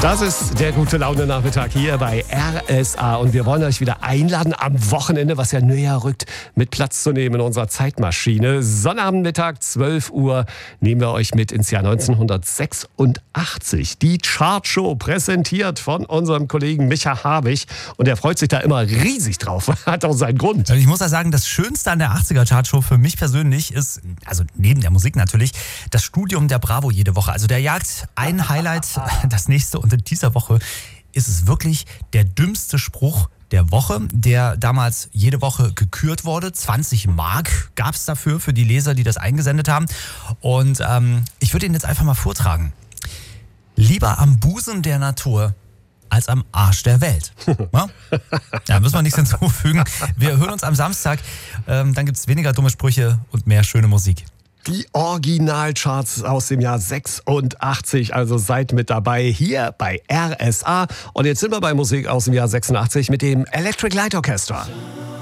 Das ist der gute Laune-Nachmittag hier bei RSA und wir wollen euch wieder einladen am Wochenende, was ja näher rückt, mit Platz zu nehmen in unserer Zeitmaschine. Sonnabendmittag, 12 Uhr, nehmen wir euch mit ins Jahr 1986. Die Chartshow präsentiert von unserem Kollegen Micha Habich und er freut sich da immer riesig drauf. Hat auch seinen Grund. Ich muss ja sagen, das Schönste an der 80er-Chartshow für mich persönlich ist, also neben der Musik natürlich, das Studium der Bravo jede Woche. Also der jagt ein Highlight, das nächste und in dieser Woche ist es wirklich der dümmste Spruch der Woche, der damals jede Woche gekürt wurde. 20 Mark gab es dafür, für die Leser, die das eingesendet haben. Und ich würde ihn jetzt einfach mal vortragen. Lieber am Busen der Natur als am Arsch der Welt. Ja, müssen wir nichts hinzufügen. Wir hören uns am Samstag. Dann gibt es weniger dumme Sprüche und mehr schöne Musik. Die Originalcharts aus dem Jahr 86, also seid mit dabei hier bei RSA. Und jetzt sind wir bei Musik aus dem Jahr 86 mit dem Electric Light Orchestra.